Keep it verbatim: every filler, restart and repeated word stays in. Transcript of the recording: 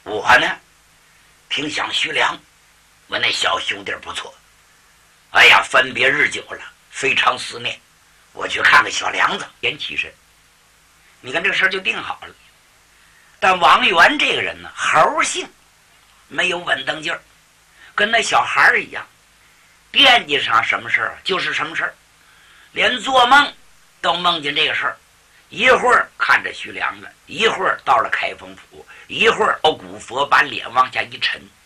我呢，挺想徐良，我那小兄弟不错。哎呀，分别日久了，非常思念。我去看看小梁子。先起身，你看这个事儿就定好了。但王元这个人呢，猴性，没有稳当劲儿，跟那小孩儿一样，惦记上什么事儿就是什么事儿，连做梦都梦见这个事儿。一会儿看着徐良了，一会儿到了开封府，一会儿到古佛把脸往下一沉，